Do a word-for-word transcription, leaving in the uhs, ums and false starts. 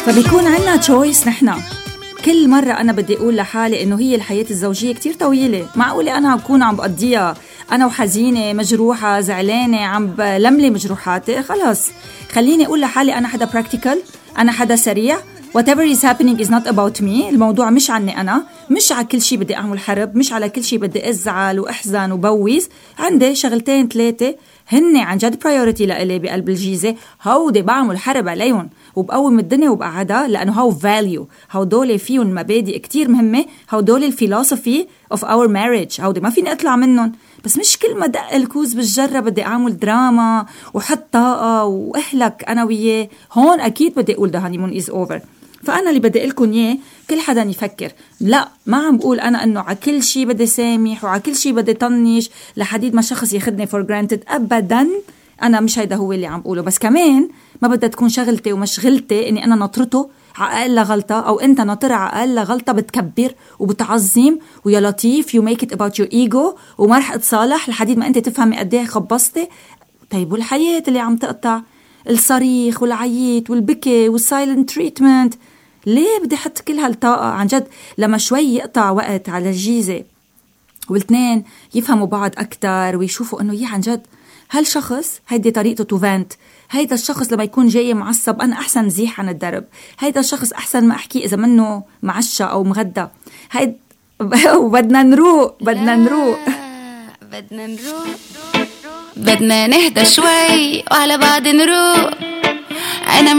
فبيكون عنا تشويس. نحنا كل مرة أنا بدي أقول لحالي إنه هي الحياة الزوجية كتير طويلة، معقولة أنا أكون عم بقضيها أنا وحزينة مجروحة زعلانة عم بلملي مجروحاتي؟ خلاص خليني أقول لحالي أنا حدا براكتيكال، أنا حدا سريع. whatever is happening is not about me. الموضوع مش عني أنا، مش على كل شي بدي أعمل حرب، مش على كل شي بدي أزعل وأحزن وبويز. عندي شغلتين ثلاثة هن عن جد priority لإلي بقلب الجيزة، هودي بعمل حرب عليهم وبقوم الدنيا وبقعدها، لأنه هاو value، هاو دولي فيهم مبادئ كتير مهمة، هاو دولي الفلسفي of our marriage، هودي ما فيني أطلع منهم. بس مش كل ما دق الكوز بالجرة بدي أعمل دراما وحط طاقة وأهلك أنا وياه. هون أكيد بدي أقول ده honeymoon is over. فأنا اللي بدي أقولكم إياه كل حدا يفكر، لا ما عم بقول أنا أنه على كل شي بدي سامح وعلى كل شي بدي طنش لحديد ما شخص ياخدني for granted أبدا. أنا مش هيدا هو اللي عم بقوله، بس كمان ما بدها تكون شغلتي ومشغلتي إني أنا نطرته على أقل غلطة، أو أنت نطر على أقل غلطة بتكبر وبتعظم ويا لطيف you make it about your ego وما رح اتصالح لحديد ما أنت تفهمي قديه خبصتي. طيب والحياة اللي عم تقطع، الصريخ والعييت والبكي والسايلنت تريتمنت، ليه بدي حط كل هالطاقة؟ عن جد لما شوي يقطع وقت على الجيزة والاثنين يفهموا بعض أكتر ويشوفوا أنه يا عن جد هالشخص هيدي طريقته توفانت، هيدا الشخص لما يكون جاي معصب أنا أحسن زيح عن الدرب، هيدا الشخص أحسن ما أحكي إذا منه معشى أو مغدى. هيد وبدنا نروق بدنا نروق بدنا نروق بدنا نهدى شوي وعلى بعض نروق. أنا